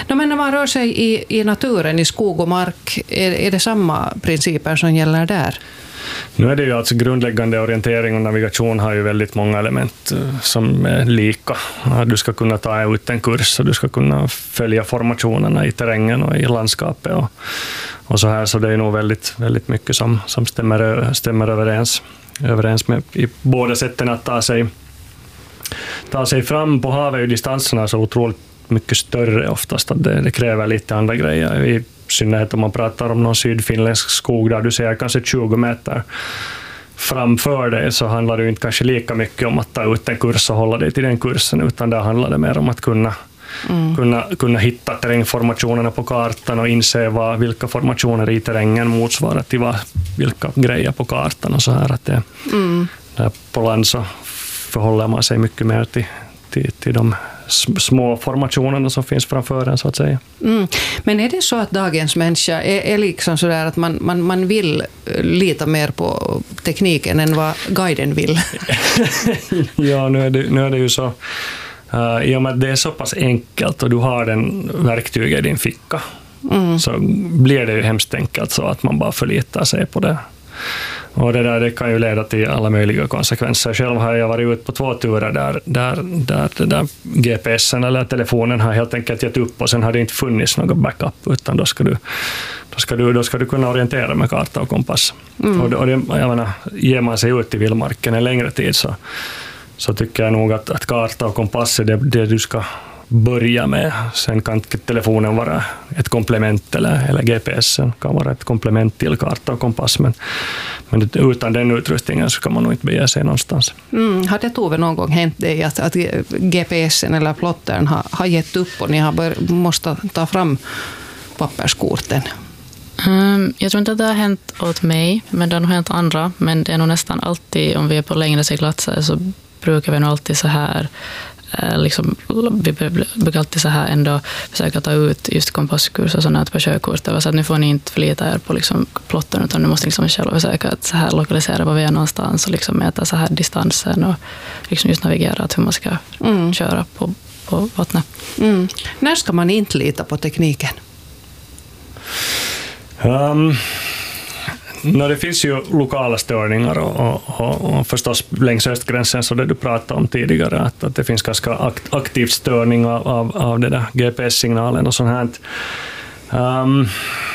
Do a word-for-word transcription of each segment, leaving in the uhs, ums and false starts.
No, men när man rör sig i, i naturen, i skog och mark, är, är det samma principer som gäller där? Nu är det ju alltså grundläggande orientering och navigation har ju väldigt många element som är lika. Du ska kunna ta ut en kurs och du ska kunna följa formationerna i terrängen och i landskapet och, och så här, så det är nog väldigt, väldigt mycket som, som stämmer, stämmer överens, överens med i båda sätten att ta sig, ta sig fram. På havet är ju distanserna så otroligt mycket större oftast att det, det kräver lite andra grejer. I synnerhet om man pratar om någon sydfinländsk skog där du ser kanske tjugo meter framför dig, så handlar det ju inte kanske lika mycket om att ta ut en kurs och hålla dig till den kursen, utan där handlar det mer om att kunna, mm. kunna, kunna hitta terrängformationerna på kartan och inse vad, vilka formationer i terrängen motsvarar till vad, vilka grejer på kartan och så här. Att det, mm. där på land så förhåller man sig mycket mer till, till, till de små formationerna som finns framför en, så att säga. Mm. Men är det så att dagens människa är, är liksom så där att man, man, man vill lita mer på tekniken än vad guiden vill? Ja, nu är, det, nu är det ju så. Uh, I och med att det är så pass enkelt och du har den verktyget i din ficka, mm. så blir det ju hemskt enkelt så att man bara förlitar sig på det. Och det där det kan ju leda till alla möjliga konsekvenser. Själv har jag varit ute på två turer där, där, där, där, där G P S:en eller telefonen har helt enkelt gett upp och sen har det inte funnits någon backup, utan då ska du, då ska du, då ska du kunna orientera med karta och kompass. Mm. Och det, och det, jag menar, ger man sig ut i vildmarken en längre tid så, så tycker jag nog att, att karta och kompass är det, det du ska börja med. Sen kan telefonen vara ett komplement, eller, eller G P S:en kan vara ett komplement till karta och kompass, men, men utan den utrustningen så kan man nog inte bege sig någonstans. Mm. Har det Tove någon gång hänt dig att, att G P S:en eller plottern har, har gett upp och ni har bör, måste ta fram papperskorten? Um, jag tror inte att det har hänt åt mig, men det har nog hänt andra. Men det är nog nästan alltid, om vi är på längre seglatser så brukar vi nog alltid så här liksom, vi brukar alltid så här ändå försöka ta ut just kompasskurser och sådant på sjökortet, så att nu får ni inte förlita er på liksom plotten, utan nu måste liksom själva försöka att så här lokalisera var vi är någonstans och liksom mäta så här distansen och liksom just navigera att hur man ska mm. köra på, på vattnet. Mm. När ska man inte lita på tekniken? Um, no, det finns ju lokala störningar och, och, och förstås längs östgränsen, så det du pratade om tidigare, att, att det finns ganska akt, aktiv störning av, av, av det där G P S-signalen och sånt här. Um,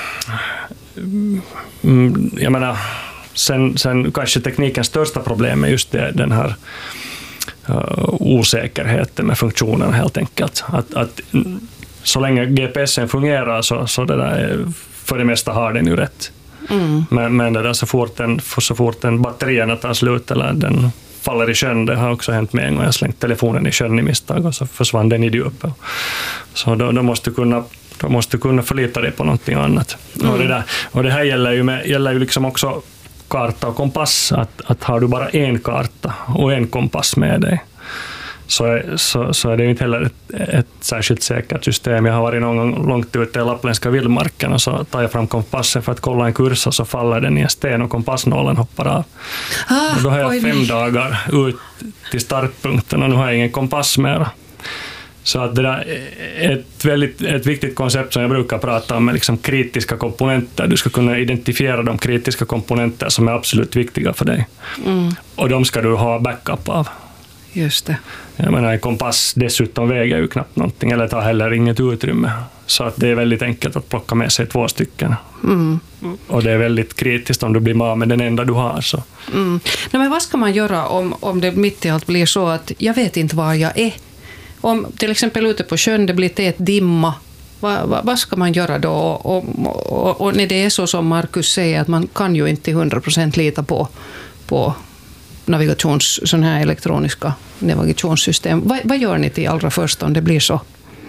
jag menar, sen, sen kanske teknikens största problem är just det, den här uh, osäkerheten med funktionen helt enkelt. Att, att så länge G P S:en fungerar så, så det där, för det mesta har den ju rätt. Mm. Men, men det där, så fort den, så fort den batterierna tar slut eller den faller i sjön, det har också hänt med en gång. Jag slängt telefonen i sjön i misstag och så försvann den i djupet. Så då, då måste du kunna, då måste du kunna förlita dig på någonting annat. Mm. Och, det där, och det här gäller ju, med, gäller ju liksom också karta och kompass. Att, att har du bara en karta och en kompass med dig, Så är, så, så är det ju inte heller ett, ett särskilt säkert system. Jag har varit någon gång långt ute i lappländska vildmarken och så tar jag fram kompassen för att kolla en kurs och så faller den i en sten och kompassnålen hoppar av. Ah, och då har jag oj, fem nej. dagar ut till startpunkten och nu har jag ingen kompass mer. Så att det där är ett, väldigt, ett viktigt koncept som jag brukar prata om, med liksom kritiska komponenter. Du ska kunna identifiera de kritiska komponenter som är absolut viktiga för dig. Mm. Och de ska du ha backup av. Just det. Jag menar, en kompass dessutom väger ju knappt någonting eller tar heller inget utrymme. Så att det är väldigt enkelt att plocka med sig två stycken. Mm. Och det är väldigt kritiskt om du blir med med den enda du har. Så. Mm. Nej, men vad ska man göra om, om det mitt i allt blir så att jag vet inte var jag är? Om till exempel ute på sjön det blir tät dimma, vad, vad, vad ska man göra då? Och, och, och när det är så som Markus säger, att man kan ju inte till hundra procent lita på, på navigations, sån här elektroniska navigationssystem. Vad, vad gör ni till allra först om det blir så?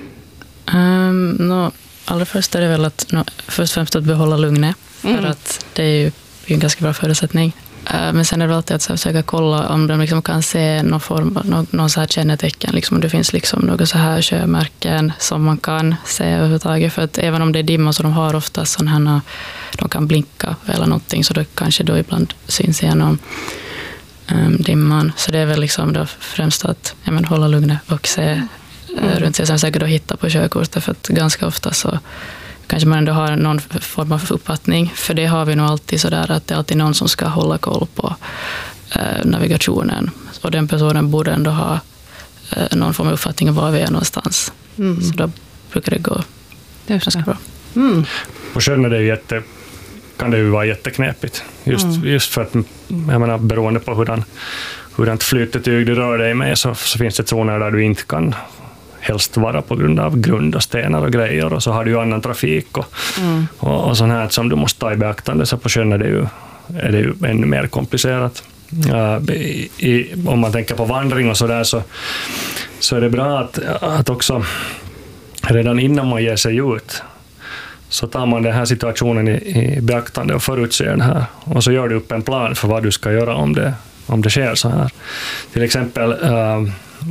Um, no, allra först är det väl att no, först och främst att behålla lugnet, mm. för att det är ju en ganska bra förutsättning. Uh, men sen är det alltid att försöka kolla om de liksom kan se någon form, någon, någon så här kännetecken, liksom, om det finns liksom några så här sjömärken som man kan se överhuvudtaget, för att även om det är dimma så de har ofta sådana här, de kan blinka eller någonting, så det kanske då ibland syns igenom um, dimman. Så det är väl liksom då främst att ja, men, hålla lugnet och se, mm. runt sig som säkert att hitta på körkortet, för att ganska ofta så kanske man ändå har någon form av uppfattning, för det har vi nog alltid sådär att det är alltid någon som ska hålla koll på eh, navigationen, och den personen borde ändå ha eh, någon form av uppfattning om var vi är någonstans. Mm. Så då brukar det gå ganska bra. Mm. På sjön är det jätte, kan det ju vara jätteknepigt. Just, mm. just för att, jag menar, beroende på hurdan, hurdant flytetyg du rör dig med, så, så finns det zoner där du inte kan helst vara på grund av grund och stenar och grejer, och så har du ju annan trafik och, mm. och, och sånt här som du måste ta i beaktande. Så på sjön är det ju, är det ju ännu mer komplicerat. Uh, i, i, om man tänker på vandring och så där, så, så är det bra att, att också redan innan man ger sig ut så tar man den här situationen i, i beaktande och förutser den här, och så gör du upp en plan för vad du ska göra om det, om det sker så här. Till exempel uh,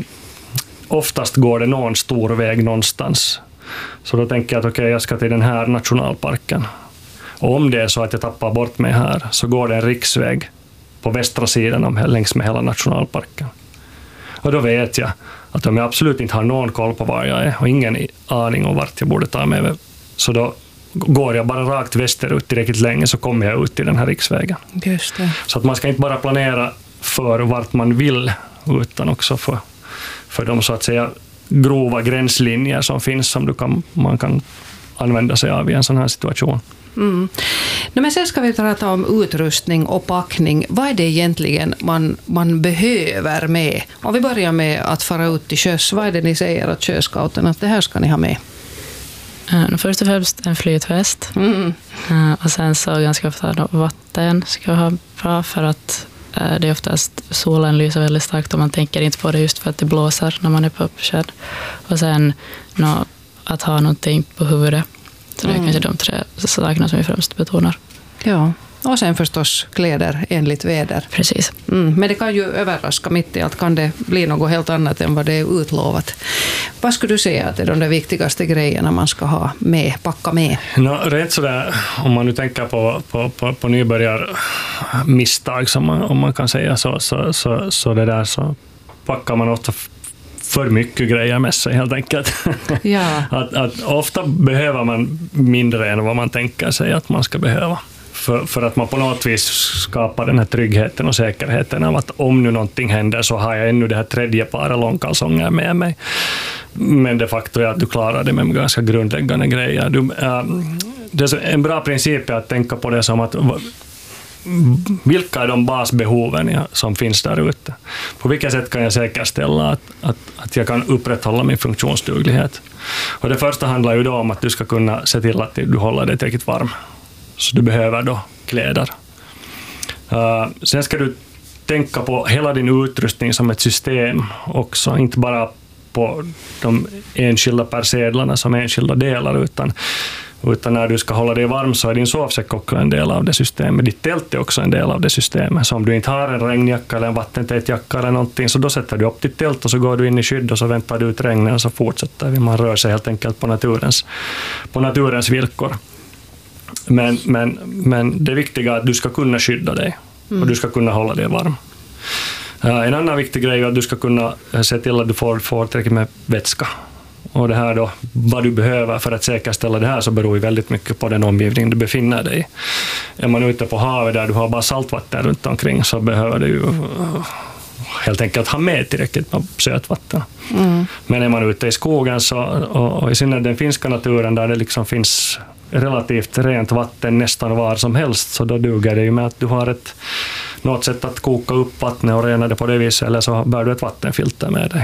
oftast går det någon stor väg någonstans, så då tänker jag att okej, okay, jag ska till den här nationalparken, och om det är så att jag tappar bort mig här, så går det en riksväg på västra sidan om, längs med hela nationalparken. Och då vet jag att om jag absolut inte har någon koll på var jag är och ingen aning om vart jag borde ta mig, så då går jag bara rakt västerut tillräckligt länge, så kommer jag ut till den här riksvägen. Just det. Så att man ska inte bara planera för vart man vill, utan också för, för de så att säga grova gränslinjer som finns, som du kan, man kan använda sig av i en sån här situation. Mm. No, men sen ska vi prata om utrustning och packning. Vad är det egentligen man, man behöver med? Om vi börjar med att fara ut till sjöss, vad är det ni säger att sjöscouten, att det här ska ni ha med? Uh, först och främst en flytväst. Mm. Uh, och sen så ganska ofta vatten ska vi ha bra, för att uh, det är oftast solen lyser väldigt starkt och man tänker inte på det just för att det blåser när man är på sjön. Och sen no, att ha någonting på huvudet. Så det är mm. kanske de tre sakerna som vi främst betonar. Ja, och sen förstås kläder enligt väder. Precis. Mm, men det kan ju överraska mitt i allt, kan det bli något helt annat än vad det är utlovat. Vad skulle du säga att är de där viktigaste grejerna man ska ha med, packa med? No, rätt sådär, om man nu tänker på, på, på, på nybörjarmisstag, som man, om man kan säga så, så, så, så det där, så packar man ofta för mycket grejer med sig helt enkelt. Ja. att, att ofta behöver man mindre än vad man tänker sig att man ska behöva. För, för att man på något vis skapar den här tryggheten och säkerheten av att om nu någonting händer, så har jag ännu det här tredje paret långkalsonger med mig. Men de facto är att du klarar det med ganska grundläggande grejer. Du, äh, det är en bra princip är att tänka på det som att vilka är de basbehoven som finns där ute? På vilket sätt kan jag säkerställa att, att, att jag kan upprätthålla min funktionsduglighet? Och det första handlar ju då om att du ska kunna se till att du håller dig tillräckligt varm. Så du behöver då kläder. Uh, sen ska du tänka på hela din utrustning som ett system också, inte bara på de enskilda persedlarna som enskilda delar, utan Utan när du ska hålla dig varm så är din sovsäck också en del av det systemet. Ditt tält är också en del av det systemet. Så om du inte har en regnjacka eller en vattentät jacka eller någonting, så då sätter du upp ditt tält och så går du in i skydd och så väntar du ut regnen och så fortsätter vi. Man rör sig helt enkelt på naturens, på naturens villkor. Men, men, men det viktiga är att du ska kunna skydda dig och du ska kunna hålla dig varm. Uh, en annan viktig grej är att du ska kunna se till att du får, får tillräckligt med vätska. Och det här då, vad du behöver för att säkerställa det här, så beror ju väldigt mycket på den omgivning du befinner dig i. Är man ute på havet där du har bara saltvatten runt omkring, så behöver du ju helt enkelt ha med tillräckligt med sötvatten. Mm. Men är man ute i skogen så, och, och i synnerhet den finska naturen där det liksom finns relativt rent vatten nästan var som helst, så då duger det ju med att du har ett, något sätt att koka upp vattnet och rena det på det viset, eller så bär du ett vattenfilter med dig.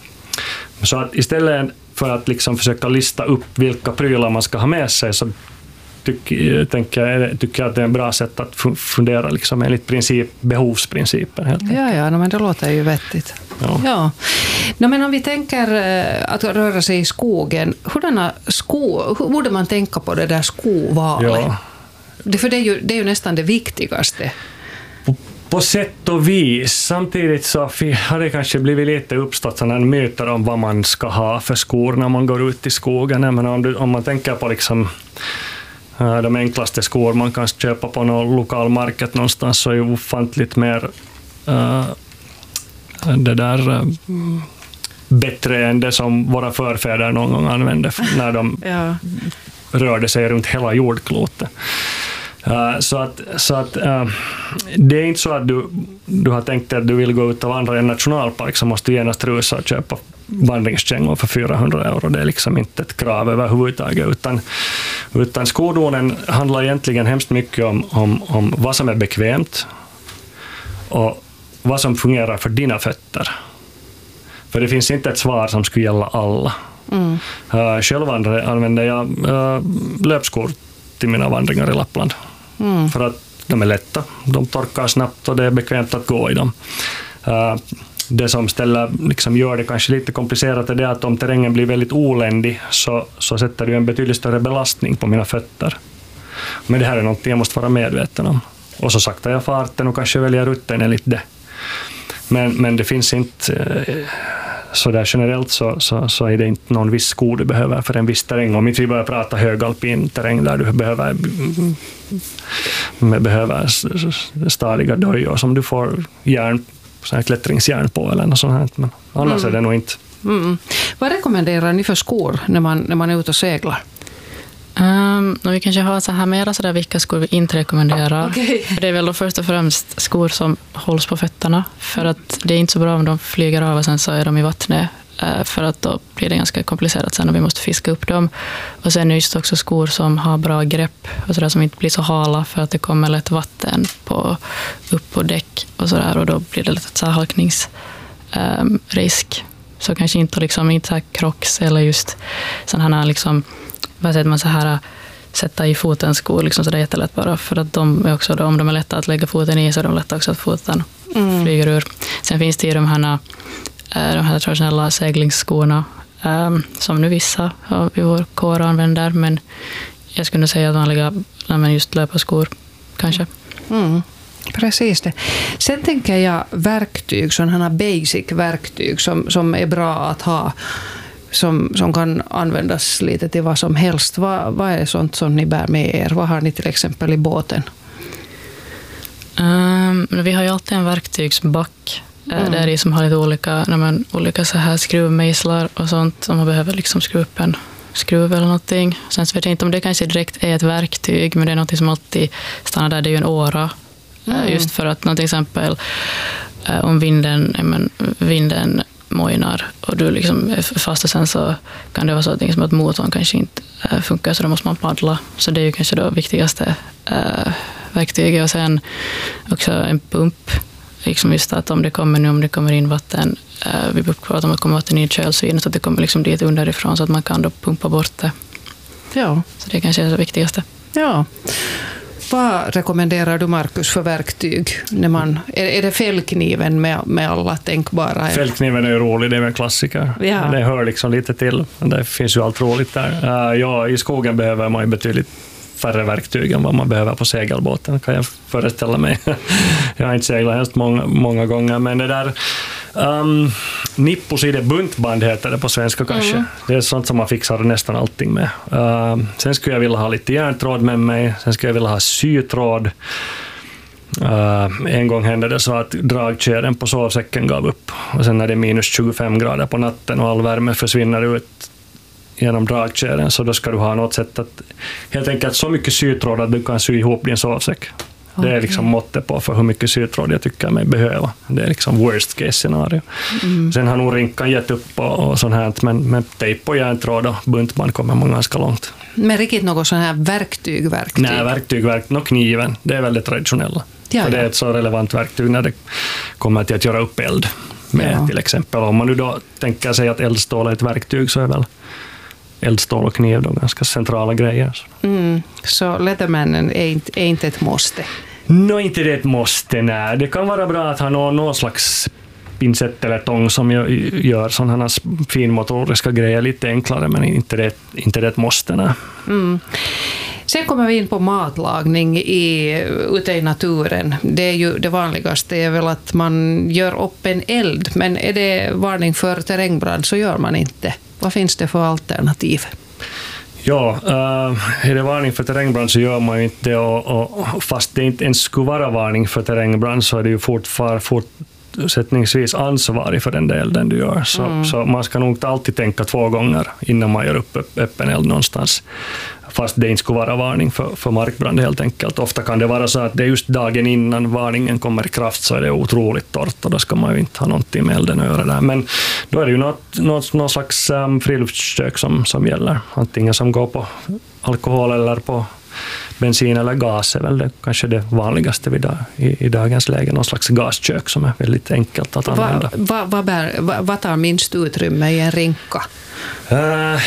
Så att istället för att liksom försöka lista upp vilka prylar man ska ha med sig, så tycker, tänker jag, tycker jag att det är en bra sätt att fundera liksom enligt princip, behovsprincipen. Helt ja, ja, men det låter ju vettigt. Ja. Ja. No, men om vi tänker att röra sig i skogen, hurdana sko, hur borde man tänka på det där skovalet? Ja. Det, för det är, ju, det är ju nästan det viktigaste. På sätt och vis. Samtidigt så har det kanske blivit lite uppstått sådana myter om vad man ska ha för skor när man går ut i skogen. Men om, du, om man tänker på liksom, uh, de enklaste skor man kan köpa på någon lokal market någonstans, så är ju ofantligt mer uh, det där uh, bättre än det som våra förfäder någon gång använde när de ja. rörde sig runt hela jordklotet. Uh, så att, så att uh, det är inte så att du, du har tänkt att du vill gå ut och vandra i en nationalpark, så måste du genast rusa och köpa vandringskängor för fyrahundra euro. Det är liksom inte ett krav överhuvudtaget, utan, utan skodonen handlar egentligen hemskt mycket om, om, om vad som är bekvämt och vad som fungerar för dina fötter. För det finns inte ett svar som skulle gälla alla. Mm. Uh, själv använder jag uh, löpskor till mina vandringar i Lappland. Mm. För att de är lätta, de torkar snabbt och det är bekvämt att gå i dem. Uh, det som ställer, liksom gör det kanske lite komplicerat är det att om terrängen blir väldigt oländig så, så sätter du en betydligt större belastning på mina fötter. Men det här är något jag måste vara medveten om. Och så saktar jag farten och kanske väljer rutten enligt det. Men, men det finns inte... Uh, så där generellt så, så, så är det inte någon viss sko du behöver för en viss terräng. Om inte vi börjar prata högalpin terräng där du behöver, behöver stadiga dojor som du får järn, sån här klättringsjärn på eller något sånt här. Men annars mm. är det nog inte. Mm. Vad rekommenderar ni för skor när man, när man är ute och seglar? Um, vi kanske har så här mera så där vilka skor vi inte rekommenderar. Okay. Det är väl då först och främst skor som hålls på fötterna, för att det är inte så bra om de flyger av och sen så är de i vattnet, uh, för att då blir det ganska komplicerat sen och vi måste fiska upp dem. Och sen just också skor som har bra grepp och så där, som inte blir så hala, för att det kommer lätt vatten på, upp på däck och så där, och då blir det lätt så här halkningsrisk. Um, så kanske inte liksom inte så här Crocs eller just sådana här liksom, vad säger man, så här sätta i foten skor liksom, så det är jättelätt bara, för att de är också då, om de är lätta att lägga foten i så är de lätta också att foten mm. flyger ur. Sen finns det ju de här, de här traditionella seglingsskorna um, som nu vissa i vår kår använder, men jag skulle säga att vanliga men just löparskor kanske. Mm. Precis det. Sen tänker jag verktyg, sådana här basic verktyg som, som är bra att ha, som, som kan användas lite till vad som helst. Vad, vad är sånt som ni bär med er? Vad har ni till exempel i båten? Um, vi har ju alltid en verktygsback mm. där i som har lite olika, när man, olika så här skruvmejslar och sånt, om man behöver liksom skruva upp en skruv eller någonting. Sen så vet jag inte om det kanske direkt är ett verktyg, men det är något som alltid stannar där, det är ju en åra. Mm. Just för att till exempel om vinden, men, vinden mojnar och du liksom är fast, och sen så kan det vara så att, liksom, att motorn kanske inte äh, funkar, så då måste man paddla. Så det är ju kanske det viktigaste äh, verktyget. Och sen också en pump, liksom just att om det kommer, nu, om det kommer in vatten, äh, vi pratar om att komma vatten i kölsvin, så att det kommer liksom dit underifrån så att man kan då pumpa bort det. Ja. Så det kanske är det viktigaste. Ja. Vad rekommenderar du, Markus, för verktyg? När man, är, är det fällkniven med, med alla tänkbara? Fällkniven är ju rolig, det är en klassiker. Ja. Det hör liksom lite till. Det finns ju allt roligt där. Uh, ja, i skogen behöver man ju betydligt färre verktyg än vad man behöver på segelbåten, kan jag föreställa mig. Jag har inte seglat helst många, många gånger, men det där um, nipposide buntband heter det på svenska kanske. Mm. Det är sånt som man fixar nästan allting med. Uh, sen skulle jag vilja ha lite järntråd med mig. Sen skulle jag vilja ha sytråd. Uh, en gång hände det så att dragkedjan på sovsäcken gav upp. Och sen när det är minus tjugofem grader på natten och all värme försvinner ut genom dragkedjan, så då ska du ha något sätt att helt enkelt så mycket sytråd att du kan sy ihop din sovsäck. Okay. Det är liksom måttet på för hur mycket sytråd jag tycker mig behöva. Det är liksom worst case scenario. Mm. Sen har nog rinkan gett upp och, och sånt här, men med tejp och järntråd och buntband kommer man ganska långt. Men riktigt något sån här verktyg, verktyg? Nej, verktyg, verktyg. Och kniven, det är väldigt traditionella. Ja, för ja. Det är ett så relevant verktyg när det kommer till att göra upp eld med, ja. Till exempel. Om man nu då tänker sig att eldstål är ett verktyg, så är väl eldstål och kniv då ganska centrala grejer. Mm. Så Leathermanen är inte, är inte ett måste? Nå, inte det ett måste, nej. Det kan vara bra att ha någon, någon slags pincett eller tång som gör, gör sådana här finmotoriska grejer lite enklare, men inte det, inte det ett måste, nej. Mm. Sen kommer vi in på matlagning i, ute i naturen. Det är ju det vanligaste är väl att man gör upp en eld, men är det varning för terrängbrand så gör man inte. Vad finns det för alternativ? Ja, äh, är det varning för terrängbrand så gör man ju inte det, och, och fast det inte ens skulle vara varning för terrängbrand så är det ju fortfar, fort, fortsättningsvis ansvarig för den delen du gör. Så, mm. så man ska nog alltid tänka två gånger innan man gör upp öppen eld någonstans. Fast det inte skulle vara varning för, för markbrand helt enkelt. Ofta kan det vara så att det är just dagen innan varningen kommer i kraft så är det otroligt torrt och då ska man ju inte ha någonting med elden att göra där. Men då är det ju något, något, något slags um, friluftskök som, som gäller. Antingen som går på alkohol eller på bensin eller gas är väl det, kanske det vanligaste vid dag, i, i dagens läge. Någon slags gaskök som är väldigt enkelt att använda. Vad va, va, va, va tar minst utrymme i en rinka? Uh,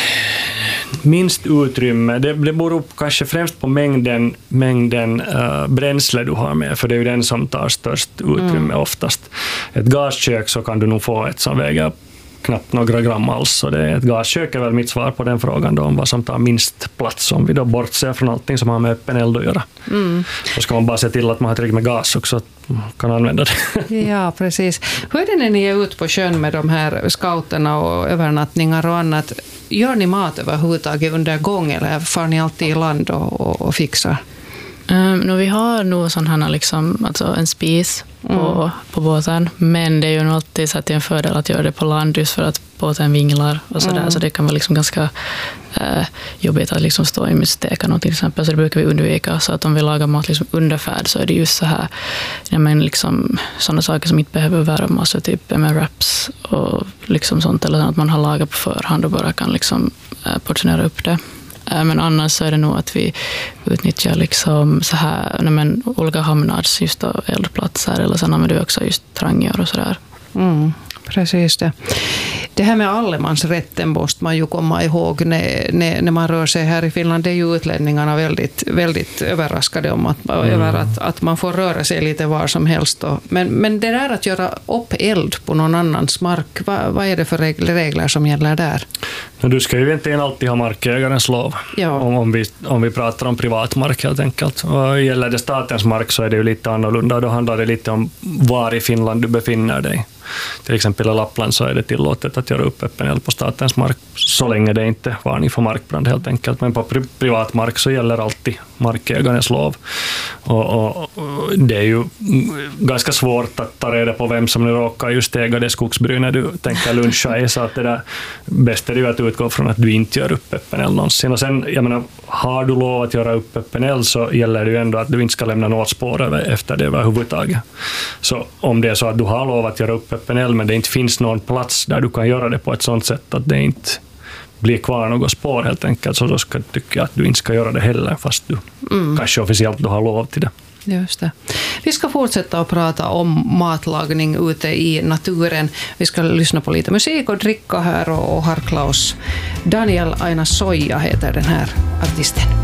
minst utrymme, det, det beror kanske främst på mängden, mängden uh, bränsle du har med, för det är ju den som tar störst utrymme mm. oftast. Ett gaskök så kan du nog få ett som väger knappt några gram alls, så det är ett gaskök är väl mitt svar på den frågan då, om vad som tar minst plats, om vi då bortser från allting som har med öppen eld att göra. Mm. Då ska man bara se till att man har tillräckligt med gas också, att man kan använda det. Ja, precis. Hur är det när ni är ute på sjön med de här scouterna och övernattningar och annat? Gör ni mat överhuvudtaget under gång eller far ni alltid i land och, och, och fixar? Um, no, vi har nog sån här liksom, alltså en spis på, mm. på båten, men det är ju nog alltid så att det är en fördel att göra det på land just för att båten vinglar och sådär, mm. så det kan vara liksom ganska uh, jobbigt att liksom stå i mystekan till exempel, så det brukar vi undvika. Så att om vi lagar mat liksom under färd så är det just så här, ja, men liksom sådana saker som inte behöver värma, så typ med wraps och liksom sånt, eller att man har lagat på förhand och bara kan liksom uh, portionera upp det. Men annars så är det nog att vi utnyttjar liksom så här, nej men, olika hamnars just då, eldplatser, eller sen använder vi också just trangior och sådär. Mm, precis det. Det här med allemansrätten måste man ju komma ihåg när, när, när man rör sig här i Finland. Det är ju utlänningarna väldigt, väldigt överraskade om att, mm. över att, att man får röra sig lite var som helst. Då. Men, men det där att göra upp eld på någon annans mark, vad, vad är det för regler som gäller där? Du ska ju egentligen alltid ha markägarens lov, ja. om, om, vi, om vi pratar om privat mark helt enkelt. Och gäller det statens mark så är det ju lite annorlunda. Då handlar det lite om var i Finland du befinner dig. Till exempel i Lappland så är det tillåtet att göra upp öppen eld på statens mark så länge det inte är varning för markbrand helt enkelt. Men på pri- privat mark så gäller alltid markägarens lov. Och, och, och det är ju ganska svårt att ta reda på vem som nu råkar just äga det skogsbry när du tänker luncha i, så att det där bästa är ju att utgå från att du inte gör upp öppen eld någonsin. Och sen, jag menar, har du lov att göra upp öppen eld så gäller det ju ändå att du inte ska lämna något spår efter det överhuvudtaget. Så om det är så att du har lov att göra upp öppen eld men det inte finns någon plats där du kan göra det på ett sådant sätt att det inte blir kvar något spår helt enkelt, så då ska jag tycka att du inte ska göra det heller fast du mm. kanske officiellt du har lov till det. Just det. Vi ska fortsätta att prata om matlagning ute i naturen. Vi ska lyssna på lite musik och dricka här och harkla oss. Daniel Aina Soija heter den här artisten.